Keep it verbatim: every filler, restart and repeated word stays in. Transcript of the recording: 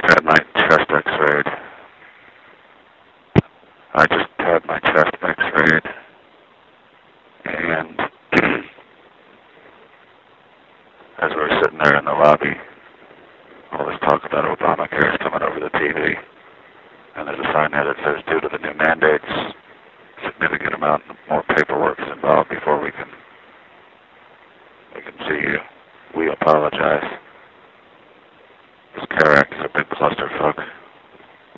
had my chest x-rayed. I just had my chest x-rayed. And as we were sitting there in the lobby, all this talk about Obamacare is coming over the T V. And there's a sign there that says, due to the new mandates, significant amount more paperwork is involved before we can